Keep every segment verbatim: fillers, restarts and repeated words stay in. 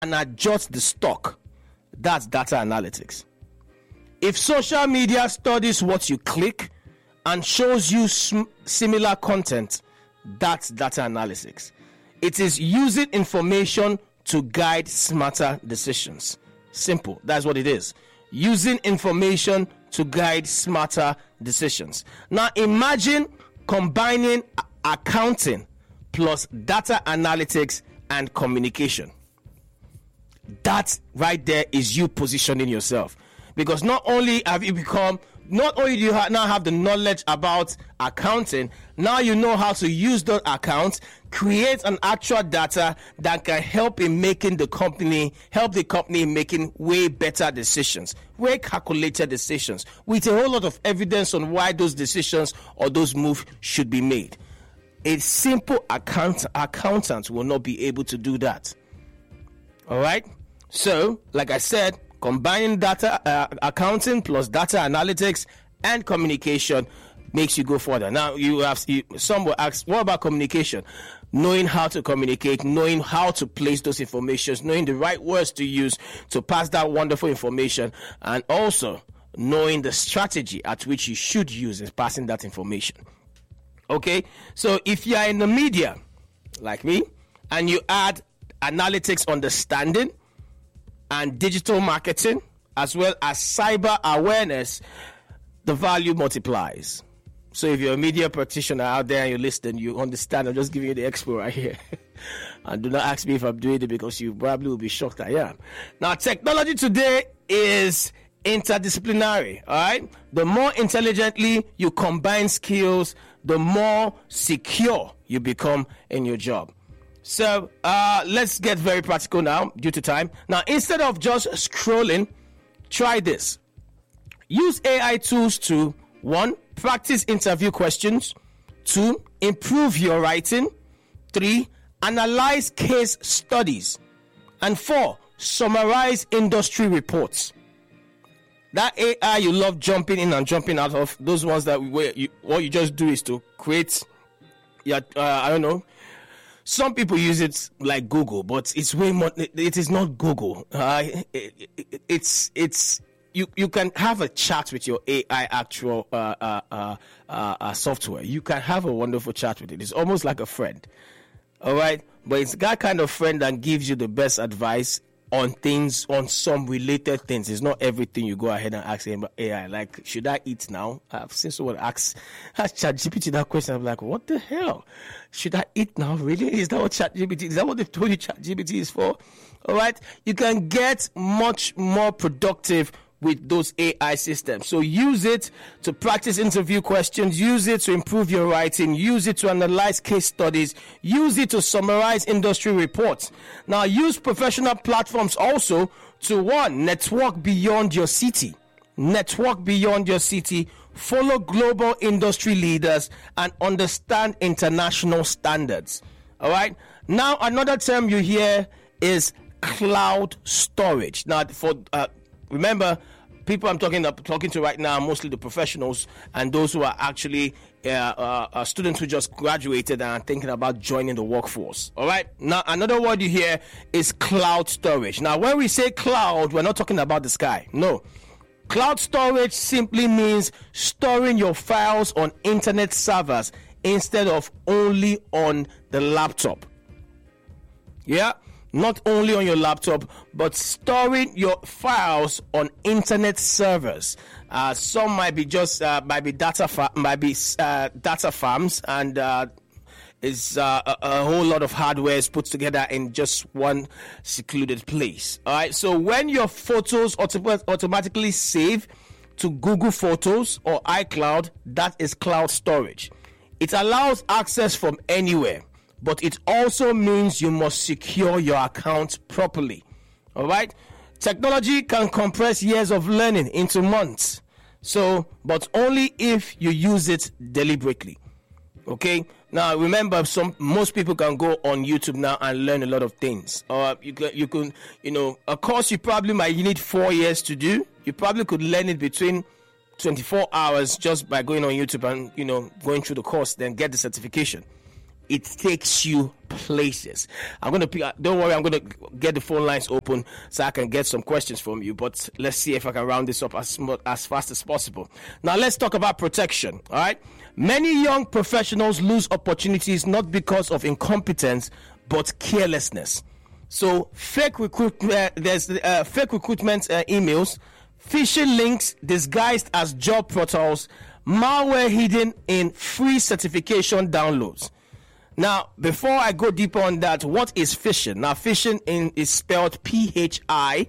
and adjust the stock. That's data analytics. If social media studies what you click and shows you sm- similar content, that's data analytics. It is using information to guide smarter decisions. Simple. That's what it is. Using information to guide smarter decisions. Now imagine combining a- accounting plus data analytics and communication. That right there is you positioning yourself. Because not only have you become, not only do you ha- now have the knowledge about accounting, now you know how to use those accounts, create an actual data that can help in making the company, help the company in making way better decisions, way calculated decisions, with a whole lot of evidence on why those decisions or those moves should be made. A simple account accountant will not be able to do that. All right? So, like I said, combining data uh, accounting plus data analytics and communication makes you go further. Now, you have you, some will ask, what about communication? Knowing how to communicate, knowing how to place those informations, knowing the right words to use to pass that wonderful information, and also knowing the strategy at which you should use in passing that information. Okay, so if you are in the media, like me, and you add analytics understanding and digital marketing, as well as cyber awareness, the value multiplies. So if you're a media practitioner out there and you listen, you understand. I'm just giving you the expo right here. And do not ask me if I'm doing it, because you probably will be shocked I am. Now, technology today is interdisciplinary, all right? The more intelligently you combine skills, the more secure you become in your job. So uh, let's get very practical now due to time. Now, instead of just scrolling, try this. Use A I tools to, one, practice interview questions. Two, improve your writing. Three, analyze case studies. And four, summarize industry reports. That A I you love jumping in and jumping out of, those ones that where you, what you just do is to create, yeah, uh, I don't know. Some people use it like Google, but it's way more. It is not Google. Uh, it, it, it's it's you. You can have a chat with your A I actual uh, uh, uh, uh, software. You can have a wonderful chat with it. It's almost like a friend. All right, but it's that kind of friend that gives you the best advice on things, on some related things. It's not everything you go ahead and ask A I. Like, should I eat now? I've seen someone ask, ask ChatGPT that question. I'm like, what the hell? Should I eat now? Really? Is that what ChatGPT, is that what they've told you ChatGPT is for? All right. You can get much more productive with those A I systems. So use it to practice interview questions, use it to improve your writing, use it to analyze case studies, use it to summarize industry reports. Now, use professional platforms also to, one, network beyond your city. Network beyond your city, follow global industry leaders, and understand international standards. All right? Now, another term you hear is cloud storage. Now, for uh, remember, people I'm talking talking to right now are mostly the professionals and those who are actually uh, uh, uh, students who just graduated and are thinking about joining the workforce. All right. Now, another word you hear is cloud storage. Now, when we say cloud, we're not talking about the sky. No. Cloud storage simply means storing your files on internet servers instead of only on the laptop. Yeah. Not only on your laptop, but storing your files on internet servers. Uh, some might be just uh, might be data fa- might be uh, data farms, and uh, is uh, a, a whole lot of hardware is put together in just one secluded place. All right. So when your photos auto- automatically save to Google Photos or iCloud, that is cloud storage. It allows access from anywhere, but it also means you must secure your account properly. All right? Technology can compress years of learning into months. So, but only if you use it deliberately. Okay? Now, remember, some most people can go on YouTube now and learn a lot of things. Or you can, you can, you know, a course you probably might need four years to do. You probably could learn it between twenty-four hours just by going on YouTube and, you know, going through the course, then get the certification. it takes you places. I'm gonna pick, don't worry, I'm gonna get the phone lines open so I can get some questions from you, but let's see if I can round this up as as fast as possible. Now let's talk about protection. All right, many young professionals lose opportunities not because of incompetence but carelessness. So fake recruit uh, there's uh, fake recruitment uh, emails, phishing links disguised as job portals, malware hidden in free certification downloads. Now, before I go deeper on that, what is phishing? Now, phishing in, is spelled P H I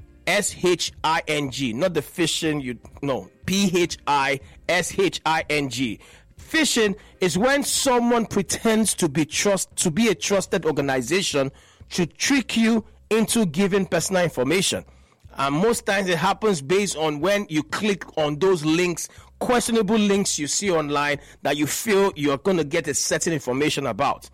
S H I N G, not the phishing you know, P H I S H I N G. Phishing is when someone pretends to be trust to be a trusted organization to trick you into giving personal information. And most times it happens based on when you click on those links, questionable links you see online that you feel you're going to get a certain information about.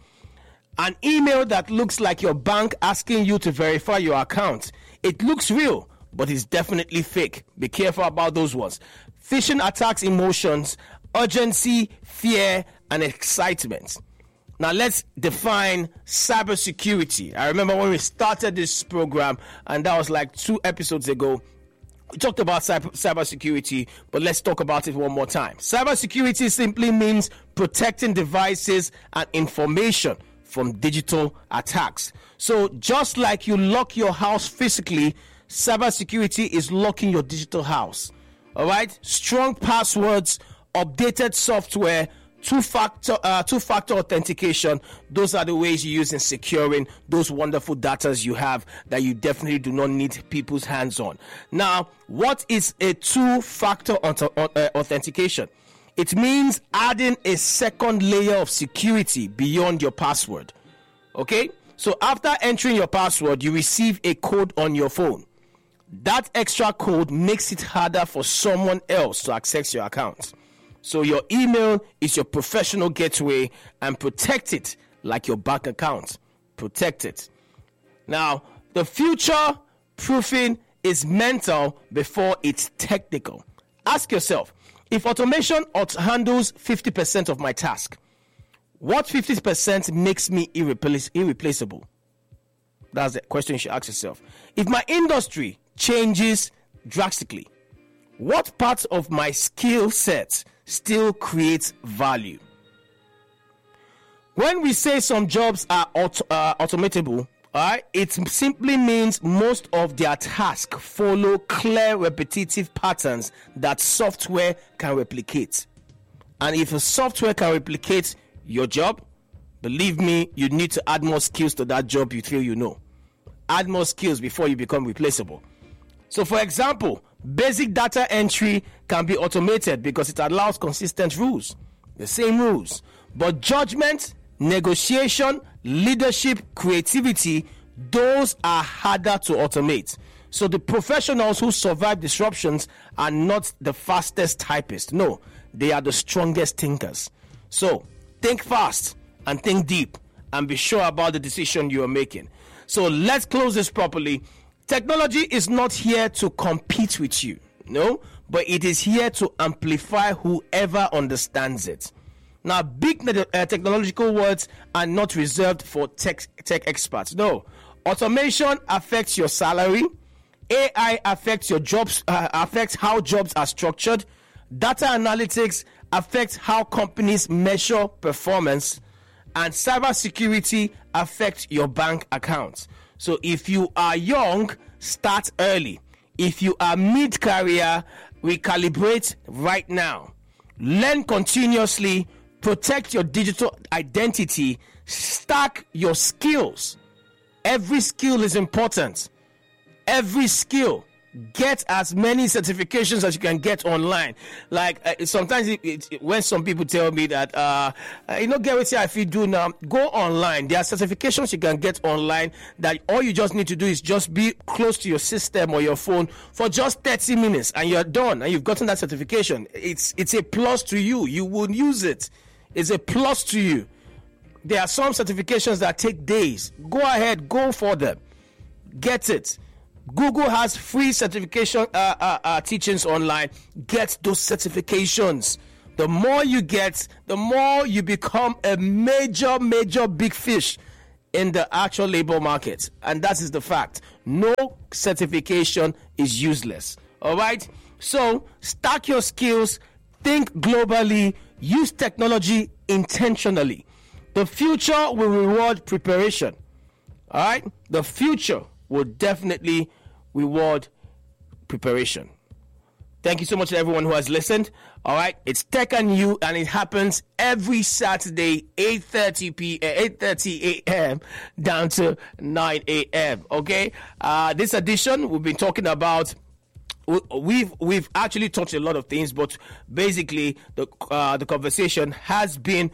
An email that looks like your bank asking you to verify your account. It looks real, but it's definitely fake. Be careful about those ones. Phishing attacks emotions, urgency, fear, and excitement. Now let's define cybersecurity. I remember when we started this program, and that was like two episodes ago, we talked about cyber cybersecurity, but let's talk about it one more time. Cybersecurity simply means protecting devices and information from digital attacks. So just like you lock your house physically, cybersecurity is locking your digital house. All right? Strong passwords, updated software, Two-factor, uh, two-factor authentication. Those are the ways you use in securing those wonderful datas you have that you definitely do not need people's hands on. Now, what is a two-factor uh, authentication? It means adding a second layer of security beyond your password. Okay? So after entering your password, you receive a code on your phone. That extra code makes it harder for someone else to access your account. So your email is your professional gateway, and protect it like your bank account. Protect it. Now, the future proofing is mental before it's technical. Ask yourself, if automation handles fifty percent of my task, what fifty percent makes me irreplace- irreplaceable? That's the question you should ask yourself. If my industry changes drastically, what part of my skill set still creates value? When we say some jobs are auto, uh, automatable, all right, it simply means most of their tasks follow clear repetitive patterns that software can replicate. And if a software can replicate your job, believe me, you need to add more skills to that job you feel you know. Add more skills before you become replaceable. So, for example, basic data entry can be automated because it allows consistent rules, the same rules. But judgment, negotiation, leadership, creativity, those are harder to automate. So the professionals who survive disruptions are not the fastest typists. No, they are the strongest thinkers. So think fast and think deep and be sure about the decision you are making. So let's close this properly. Technology is not here to compete with you, no, but it is here to amplify whoever understands it. Now, big uh, technological words are not reserved for tech, tech experts. No, automation affects your salary. A I affects your jobs, uh, affects how jobs are structured. Data analytics affects how companies measure performance. And cybersecurity affects your bank accounts. So if you are young, start early. If you are mid-career, recalibrate right now. Learn continuously, protect your digital identity, stack your skills. Every skill is important. Every skill. Get as many certifications as you can get online. Like uh, sometimes it, it, when some people tell me that, uh, uh, you know, get what I feel do now, go online. There are certifications you can get online that all you just need to do is just be close to your system or your phone for just thirty minutes and you're done and you've gotten that certification. It's, it's a plus to you. You will use it. It's a plus to you. There are some certifications that take days. Go ahead, go for them. Get it. Google has free certification uh, uh, uh, teachings online. Get those certifications. The more you get, the more you become a major, major big fish in the actual labor market. And that is the fact. No certification is useless. All right? So, stack your skills, think globally, use technology intentionally. The future will reward preparation. All right? The future will definitely reward preparation. Thank you so much to everyone who has listened. All right, it's Tech and You, and it happens every Saturday, eight thirty p.m., eight thirty a.m. down to nine a.m. Okay, uh, this edition we've been talking about. We've we've actually touched a lot of things, but basically the uh, the conversation has been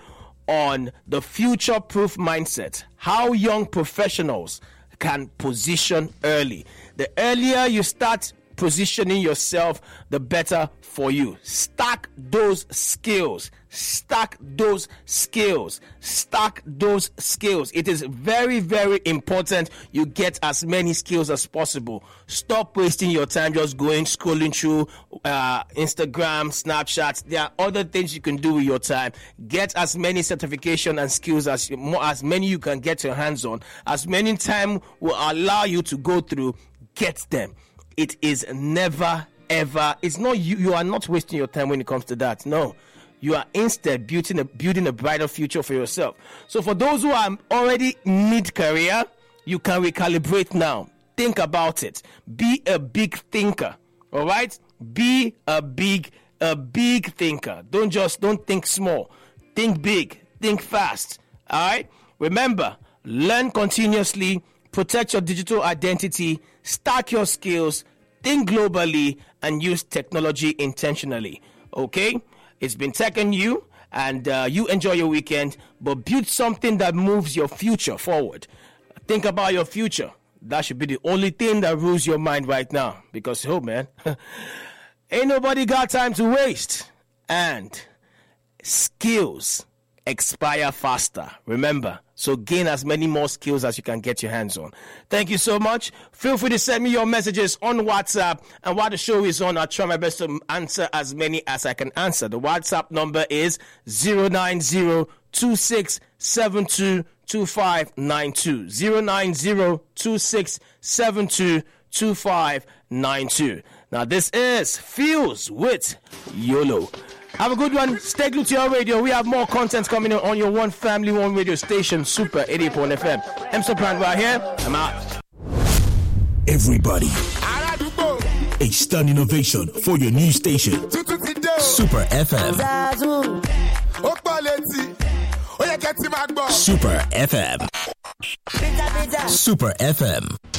on the future-proof mindset. How young professionals can position early. The earlier you start positioning yourself, the better for you. Stack those skills. Stack those skills. Stack those skills. It is very, very important you get as many skills as possible. Stop wasting your time just going, scrolling through uh, Instagram, Snapchat. There are other things you can do with your time. Get as many certification and skills as, as many you can get your hands on. As many time will allow you to go through, get them. It is never, ever, it's not you, you are not wasting your time when it comes to that. No, you are instead building a, building a brighter future for yourself. So for those who are already mid-career, you can recalibrate now. Think about it. Be a big thinker, all right? Be a big, a big thinker. Don't just, don't think small. Think big, think fast, all right? Remember, learn continuously, protect your digital identity, stack your skills, think globally, and use technology intentionally. Okay? It's been Tech and You, and uh, you enjoy your weekend, but build something that moves your future forward. Think about your future. That should be the only thing that rules your mind right now. Because, oh man, ain't nobody got time to waste. And skills expire faster. Remember, so gain as many more skills as you can get your hands on. Thank you so much. Feel free to send me your messages on WhatsApp, and while the show is on, I'll try my best to answer as many as I can answer. The WhatsApp number is zero nine zero two six seven two two five nine two. zero nine zero two six seven two two five nine two. Now this is Feels with YOLO. Have a good one. Stay glued to your radio. We have more content coming on your one family, one radio station, Super eighty-eight point one F M. I'm Soprano right here. I'm out. Everybody, a stunning innovation for your new station, Super F M. Super F M. Super F M.